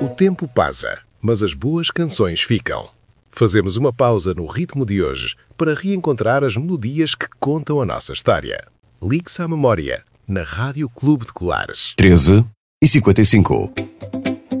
O tempo passa, mas as boas canções ficam. Fazemos uma pausa no ritmo de hoje para reencontrar as melodias que contam a nossa história. Ligue-se à memória, na Rádio Clube de Colares. 13h55.